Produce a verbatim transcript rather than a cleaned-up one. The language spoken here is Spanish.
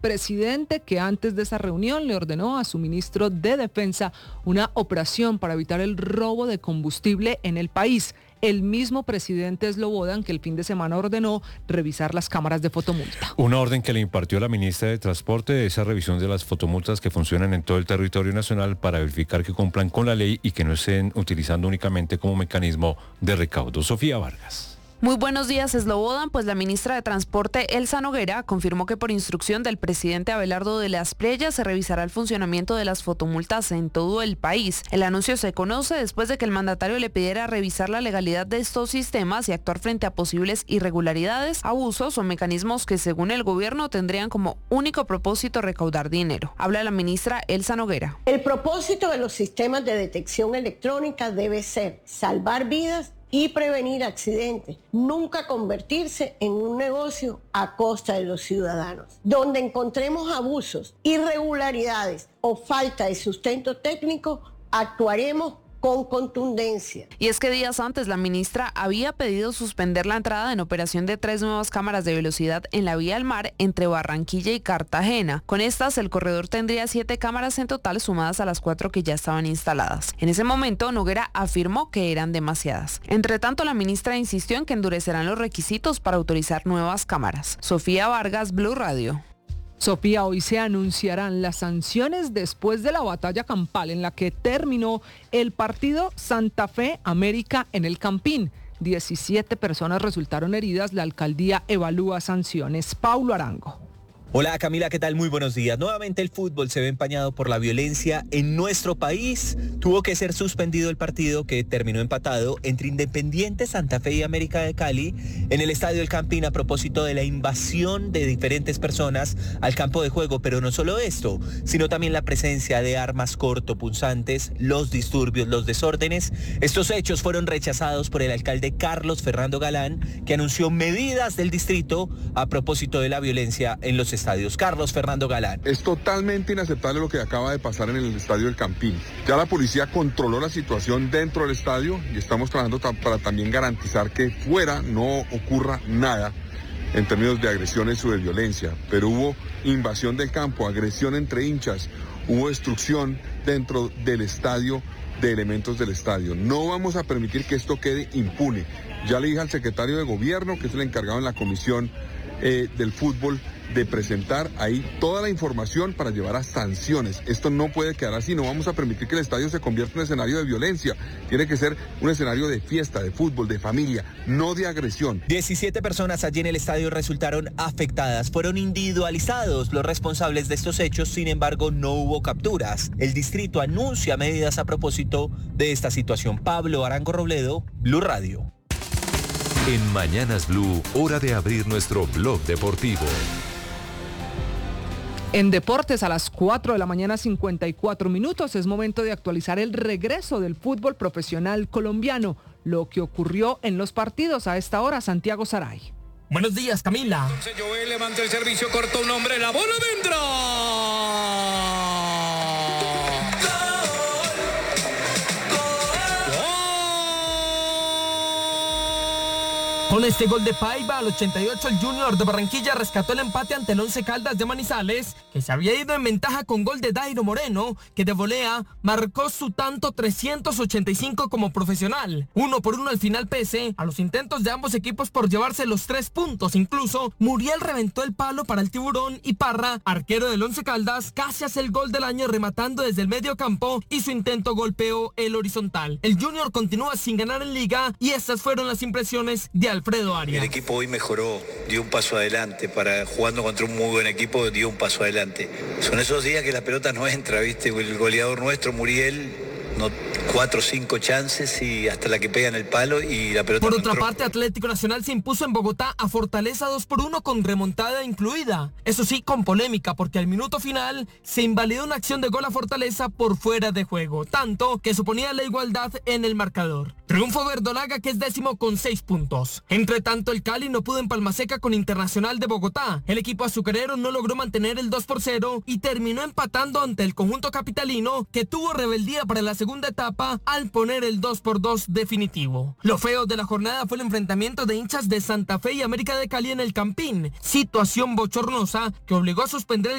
presidente que antes de esa reunión le ordenó a su ministro de Defensa una operación para evitar el robo de combustible en el país. El mismo presidente Slobodan que el fin de semana ordenó revisar las cámaras de fotomulta. Una orden que le impartió la ministra de Transporte, esa revisión de las fotomultas que funcionan en todo el territorio nacional para verificar que cumplan con la ley y que no estén utilizando únicamente como mecanismo de recaudo. Sofía Vargas. Muy buenos días, Slobodan. Pues la ministra de Transporte, Elsa Noguera, confirmó que por instrucción del presidente Abelardo de las Preyas se revisará el funcionamiento de las fotomultas en todo el país. El anuncio se conoce después de que el mandatario le pidiera revisar la legalidad de estos sistemas y actuar frente a posibles irregularidades, abusos o mecanismos que según el gobierno tendrían como único propósito recaudar dinero. Habla la ministra Elsa Noguera. El propósito de los sistemas de detección electrónica debe ser salvar vidas y prevenir accidentes, nunca convertirse en un negocio a costa de los ciudadanos. Donde encontremos abusos, irregularidades o falta de sustento técnico, actuaremos con contundencia. Y es que días antes la ministra había pedido suspender la entrada en operación de tres nuevas cámaras de velocidad en la vía al mar entre Barranquilla y Cartagena. Con estas, el corredor tendría siete cámaras en total sumadas a las cuatro que ya estaban instaladas. En ese momento, Noguera afirmó que eran demasiadas. Entre tanto, la ministra insistió en que endurecerán los requisitos para autorizar nuevas cámaras. Sofía Vargas, Blue Radio. Sofía, hoy se anunciarán las sanciones después de la batalla campal en la que terminó el partido Santa Fe América en el Campín. diecisiete personas resultaron heridas, la alcaldía evalúa sanciones. Paulo Arango. Hola Camila, ¿qué tal? Muy buenos días. Nuevamente el fútbol se ve empañado por la violencia en nuestro país. Tuvo que ser suspendido el partido que terminó empatado entre Independiente Santa Fe y América de Cali en el Estadio El Campín a propósito de la invasión de diferentes personas al campo de juego. Pero no solo esto, sino también la presencia de armas cortopunzantes, los disturbios, los desórdenes. Estos hechos fueron rechazados por el alcalde Carlos Fernando Galán, que anunció medidas del distrito a propósito de la violencia en los estadios. Carlos Fernando Galán. Es totalmente inaceptable lo que acaba de pasar en el Estadio El Campín. Ya la policía controló la situación dentro del estadio y estamos trabajando para también garantizar que fuera no ocurra nada en términos de agresiones o de violencia. Pero hubo invasión del campo, agresión entre hinchas, hubo destrucción dentro del estadio de elementos del estadio. No vamos a permitir que esto quede impune. Ya le dije al secretario de gobierno, que es el encargado en la comisión eh, del fútbol, de presentar ahí toda la información para llevar a sanciones. Esto no puede quedar así, no vamos a permitir que el estadio se convierta en un escenario de violencia. Tiene que ser un escenario de fiesta, de fútbol, de familia, no de agresión. diecisiete personas allí en el estadio resultaron afectadas. Fueron individualizados los responsables de estos hechos, sin embargo no hubo capturas. El distrito anuncia medidas a propósito de esta situación. Pablo Arango Robledo, Blue Radio. En Mañanas Blue, hora de abrir nuestro blog deportivo. En deportes, a las cuatro de la mañana, cincuenta y cuatro minutos, es momento de actualizar el regreso del fútbol profesional colombiano, lo que ocurrió en los partidos a esta hora. Santiago Saray. Buenos días, Camila. Entonces Joel levanta el servicio, corta un hombre, la bola dentro. Con este gol de Paiva al ochenta y ocho, el Junior de Barranquilla rescató el empate ante el Once Caldas de Manizales, que se había ido en ventaja con gol de Dairo Moreno, que de volea marcó su tanto trescientos ochenta y cinco como profesional. Uno por uno al final, pese a los intentos de ambos equipos por llevarse los tres puntos. Incluso Muriel reventó el palo para el Tiburón y Parra, arquero del Once Caldas, casi hace el gol del año rematando desde el medio campo y su intento golpeó el horizontal. El Junior continúa sin ganar en liga y estas fueron las impresiones de Alfredo Alfredo Arias. El equipo hoy mejoró, dio un paso adelante, para jugando contra un muy buen equipo dio un paso adelante. Son esos días que la pelota no entra, ¿viste? El goleador nuestro, Muriel, no, cuatro o cinco chances y hasta la que pega en el palo y la pelota Por no otra entró. parte, Atlético Nacional se impuso en Bogotá a Fortaleza dos por uno con remontada incluida. Eso sí, con polémica, porque al minuto final se invalidó una acción de gol a Fortaleza por fuera de juego, tanto que suponía la igualdad en el marcador. Triunfo verdolaga, que es décimo con seis puntos. Entre tanto, el Cali no pudo en Palmaseca con Internacional de Bogotá. El equipo azucarero no logró mantener el dos por cero y terminó empatando ante el conjunto capitalino, que tuvo rebeldía para el ascenso segunda etapa al poner el dos por dos definitivo. Lo feo de la jornada fue el enfrentamiento de hinchas de Santa Fe y América de Cali en el Campín, situación bochornosa que obligó a suspender el